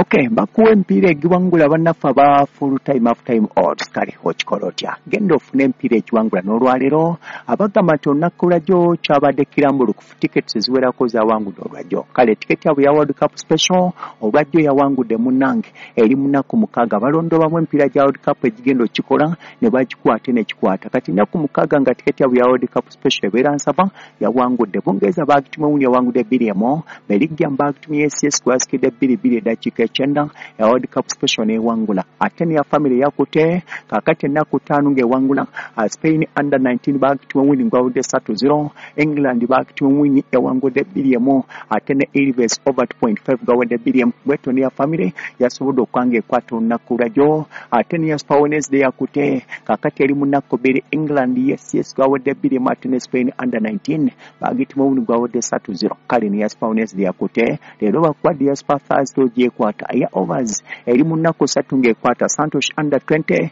Okay, bakuwa empiira egiwangula bannaffe aba full time half time odds kale okikola otya genda ofuna empiira egiwangula n'olwaleero abagamba nti olunaku lwajjo kyabadde kirambulukufu tickets eziwerako zawangudde olwajjo kale tiketi yabwe ya World Cup special olwajjo yawangudde munnange eri munaku mukaaga balondobamu empiira gya World Cup egigenda okikola ne bagikwata nekikwata kati nnaku mukaaga nga tiketi yabwe ya World Cup special ebeera nsaba yawangudde Bungereza bagitumye wuuni yawangudde 2-1 Belgium bagitumye SS gwasikidde 2-2 eddakiika echenda ya World Cup special newangula ate ne ya family yakute kakati ennaku 5 ngewangula Spain under 19 bagitumye wuuni ngwawudde 3-0 England bagitumye wuuni yawangudde 2-1 ate ne Ilves over 2.5 gawudde 2 bweto ne ya family yasobodde okwanga ekwata olunaku lwajjo ate ne ya Super Wednesday yakute kakati eri munaku 2 England yes gawudde 2 ate ne Spain under 19 bagitumye wuuni gwawudde 3-0 kale ne ya Super Wednesday yakute leero bakwadi ya Super Thursday ogyekwata ya overs eri munaku 3 ngekwata Santos under 20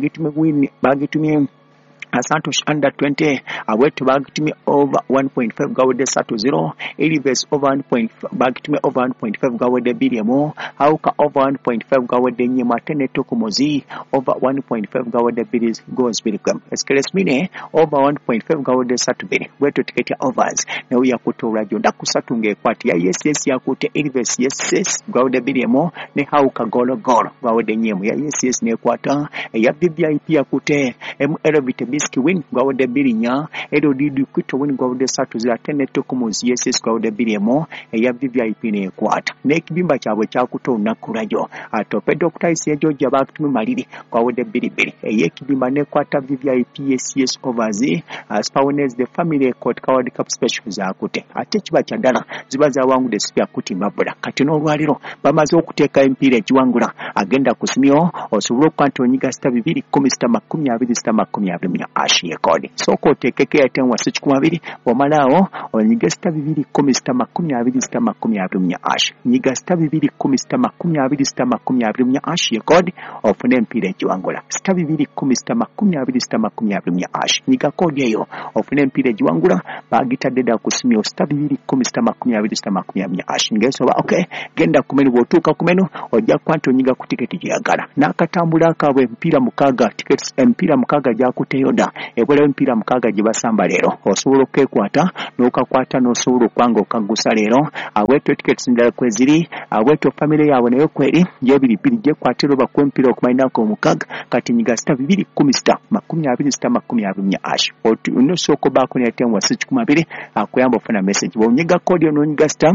bagitumye Santos under 20 awete bagitumye over 1.5 gawudde 3-0 Ilves over 1.5 bagitumye over 1.5 gawudde 2 Hauka over 1.5 gawudde 4 matene tokomozi over 1.5 gawudde 2 goals bilikwem eskelesmine over 1.5 gawudde 3 bweto tiketi ya overs ne uya kutola jonda kusatu ngekwati ya yes yakute Ilves yes gawudde 2 ne Hauka golo gawudde 4 ya yes ne kwata ya VIP yakute MLV Biski win gwawudde 2 Elodidi Kwito win gwawudde 3 ate ne Tokomozi SS gwawudde 2 eya VIP nekwata n'ekibimba kyabwe kyakuta olunaku lwajjo atope Dr. Georgia bakutumye maliri gwawudde 2 ey'ekibimba nekwata VIP SS overs Super Wednesday family court World Cup special zakute ate kiba kyaddala ziba zawangudde sipya kutimba bula kati n'olwaliro bamaze okuteeka empiira egiwangula agenda kusimyo osobola okwanta onyiga sita 2 10 sita 20 sita 20 ashiye kodi soko tekeke yatenwa 12 omalao onyiga sita 2 10 sita 20 sita 20 ashi nyiga sita 2 10 sita 20 sita 20 ashiye kodi ofune empire egiwangula sita 2 10 sita 20 sita 20 ashi nyiga kodi eyo ofune empire egiwangula bagitadde da kusimyo sita 2 10 sita 20 sita 20 ashi ngesoba okay genda kumenu botuka kumenu ojja kwanta onyiga ku tiketi gyagala nakatambula kabwe empira mukaga tickets empira mukaga jakuteyoda ebola empira mukaga gibasamba lero osobola okwekwata n'okakwata n'osobola okwanga okagusa lero awetto tickets ndala kweziri awetto family yawe nayo kweri yebiri gyekwatiro bakwempira okumainako mukaga kati nyiga sita 2 10 sita 20 sita 20 ash oti unosoko bako ne temwa 12 akuyamba ofuna message bonyiga kodi ono nyiga sita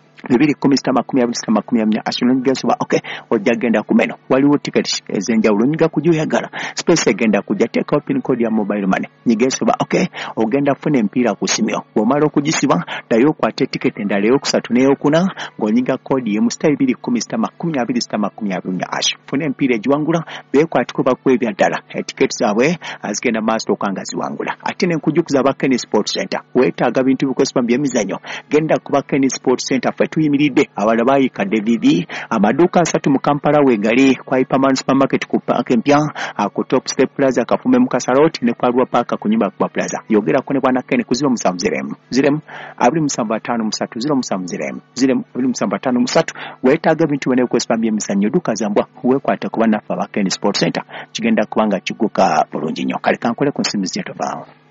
2 sita 20 asino ngesoba okay ojja genda kumeno waliwo ticket ezenjawulo nyiga kujuyagala space egenda kujja take pin code ya mobile money nyigesoba okay ogenda funa empira kusimyo omalo kujisiba dayo kwate ticket endala yo kusatu neyo kuna ngonyiga code ye musta 2 10 sita 20 sita 20 ash funa empira ejiwangula bekwatiko bakwebya ddala tickets zawe azigenda master okanga ziwangula ate ne nkujukuza bakeni sports center wetaaga bintu bikosepa byemizanyo genda kuba Kenny sports center tuyimiridde abala bayikadde bibi amaduka asatu mu Kampala wegali kwa Hyperman supermarket ku park empya ku Top Step Plaza kafume mu Kasaroti ne kwa Rua Park ku nyumba kwa Plaza yogera ko ne bwana Ken kuziba musamuziremu ziremu abuli musambatano musatu ziro musamuziremu ziremu abuli musambatano musatu wetaaga bintu bene ko spambye misanyo duka zambwa wekwata ku bana fa Ken Sports Center kigenda kubanga kiguka bulungi nnyo kale kankole ku nsimu zetu vaawo